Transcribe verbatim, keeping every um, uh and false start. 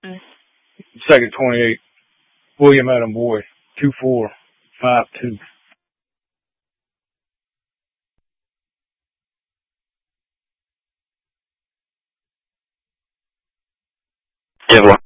Second twenty-eight, William Adam Boyd, two four five two. Yeah,